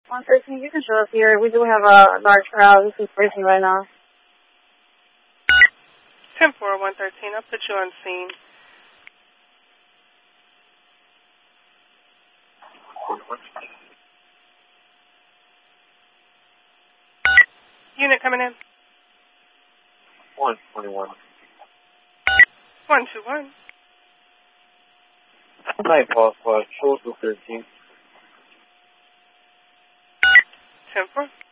113, you can show up here. We do have a large crowd. This is racing right now. 10-4, 113. I'll put you on scene. Unit coming in. 121. 121. Nightfall Squad, 213. 10-4.